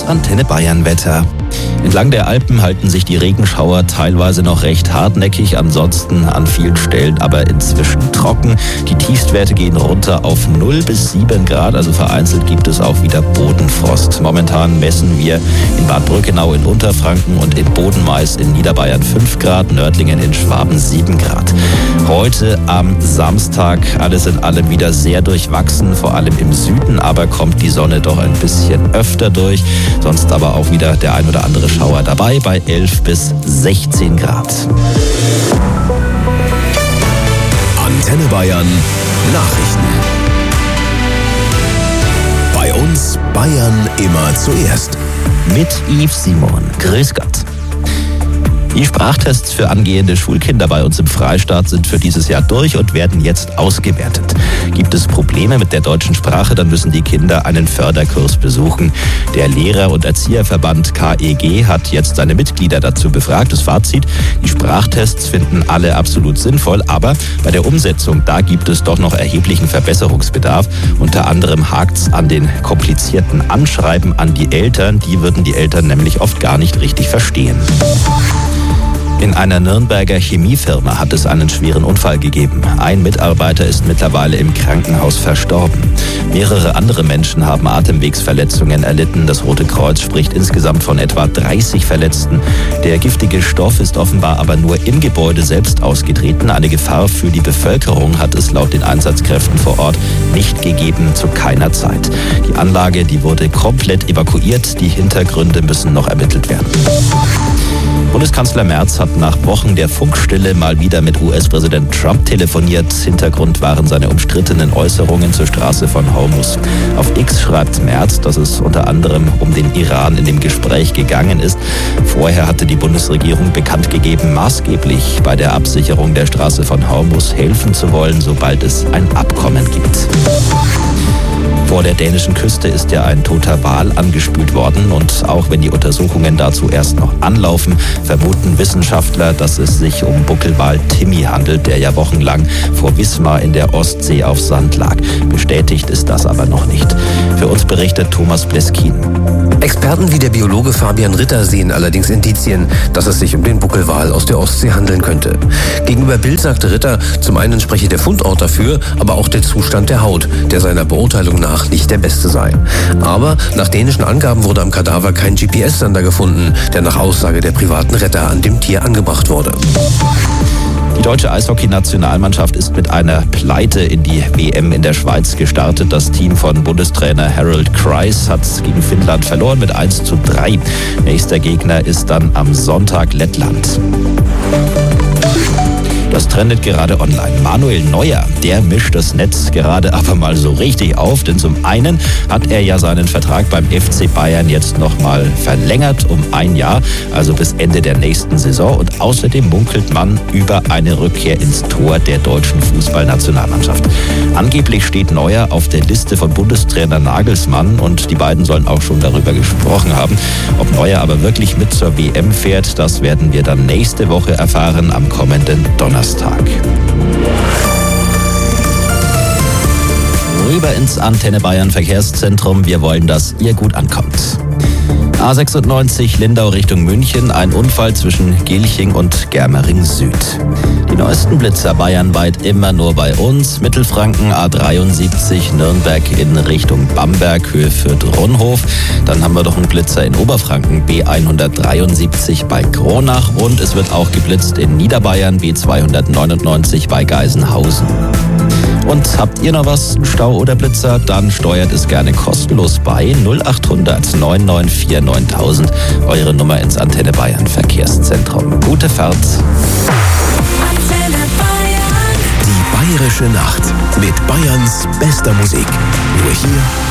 das Antenne Bayern Wetter. Entlang der Alpen halten sich die Regenschauer teilweise noch recht hartnäckig, ansonsten an vielen Stellen aber inzwischen trocken. Die Tiefstwerte gehen runter auf 0 bis 7 Grad, also vereinzelt gibt es auch wieder Bodenfrost. Momentan messen wir in Bad Brückenau in Unterfranken und in Bodenmais in Niederbayern 5 Grad, Nördlingen in Schwaben 7 Grad. Heute am Samstag alles in allem wieder sehr durchwachsen, vor allem im Süden, aber kommt die Sonne doch ein bisschen öfter durch, sonst aber auch wieder der ein oder andere Schauer dabei bei 11 bis 16 Grad. Antenne Bayern Nachrichten. Bei uns Bayern immer zuerst. Mit Yves Simon. Grüß Gott. Die Sprachtests für angehende Schulkinder bei uns im Freistaat sind für dieses Jahr durch und werden jetzt ausgewertet. Gibt es Probleme mit der deutschen Sprache, dann müssen die Kinder einen Förderkurs besuchen. Der Lehrer- und Erzieherverband KEG hat jetzt seine Mitglieder dazu befragt. Das Fazit: Die Sprachtests finden alle absolut sinnvoll, aber bei der Umsetzung, da gibt es doch noch erheblichen Verbesserungsbedarf. Unter anderem hakt's an den komplizierten Anschreiben an die Eltern. Die würden die Eltern nämlich oft gar nicht richtig verstehen. In einer Nürnberger Chemiefirma hat es einen schweren Unfall gegeben. Ein Mitarbeiter ist mittlerweile im Krankenhaus verstorben. Mehrere andere Menschen haben Atemwegsverletzungen erlitten. Das Rote Kreuz spricht insgesamt von etwa 30 Verletzten. Der giftige Stoff ist offenbar aber nur im Gebäude selbst ausgetreten. Eine Gefahr für die Bevölkerung hat es laut den Einsatzkräften vor Ort nicht gegeben, zu keiner Zeit. Die Anlage, die wurde komplett evakuiert. Die Hintergründe müssen noch ermittelt werden. Bundeskanzler Merz hat nach Wochen der Funkstille mal wieder mit US-Präsident Trump telefoniert. Hintergrund waren seine umstrittenen Äußerungen zur Straße von Hormuz. Auf X schreibt Merz, dass es unter anderem um den Iran in dem Gespräch gegangen ist. Vorher hatte die Bundesregierung bekannt gegeben, maßgeblich bei der Absicherung der Straße von Hormuz helfen zu wollen, sobald es ein Abkommen gibt. Vor der dänischen Küste ist ja ein toter Wal angespült worden und auch wenn die Untersuchungen dazu erst noch anlaufen, vermuten Wissenschaftler, dass es sich um Buckelwal Timmy handelt, der ja wochenlang vor Wismar in der Ostsee auf Sand lag. Bestätigt ist das aber noch nicht. Für uns berichtet Thomas Pleskin. Experten wie der Biologe Fabian Ritter sehen allerdings Indizien, dass es sich um den Buckelwal aus der Ostsee handeln könnte. Gegenüber Bild sagte Ritter, zum einen spreche der Fundort dafür, aber auch der Zustand der Haut, der seiner Beurteilung nach nicht der beste sei. Aber nach dänischen Angaben wurde am Kadaver kein GPS-Sender gefunden, der nach Aussage der privaten Retter an dem Tier angebracht wurde. Die deutsche Eishockey-Nationalmannschaft ist mit einer Pleite in die WM in der Schweiz gestartet. Das Team von Bundestrainer Harold Kreis hat gegen Finnland verloren mit 1:3. Nächster Gegner ist dann am Sonntag Lettland. Das trendet gerade online. Manuel Neuer, der mischt das Netz gerade aber mal so richtig auf, denn zum einen hat er ja seinen Vertrag beim FC Bayern jetzt nochmal verlängert um 1 Jahr, also bis Ende der nächsten Saison, und außerdem munkelt man über eine Rückkehr ins Tor der deutschen Fußballnationalmannschaft. Angeblich steht Neuer auf der Liste von Bundestrainer Nagelsmann und die beiden sollen auch schon darüber gesprochen haben. Ob Neuer aber wirklich mit zur WM fährt, das werden wir dann nächste Woche erfahren, am kommenden Donnerstag. Rüber ins Antenne Bayern Verkehrszentrum. Wir wollen, dass ihr gut ankommt. A96 Lindau Richtung München, ein Unfall zwischen Gilching und Germering Süd. Die neuesten Blitzer bayernweit immer nur bei uns. Mittelfranken A73 Nürnberg in Richtung Bamberg, Höhe Fürth-Ronhof. Dann haben wir doch einen Blitzer in Oberfranken, B173 bei Kronach. Und es wird auch geblitzt in Niederbayern, B299 bei Geisenhausen. Und habt ihr noch was, einen Stau oder Blitzer? Dann steuert es gerne kostenlos bei 0800 994 9000, eure Nummer ins Antenne Bayern Verkehrszentrum. Gute Fahrt. Antenne Bayern. Die bayerische Nacht mit Bayerns bester Musik. Nur hier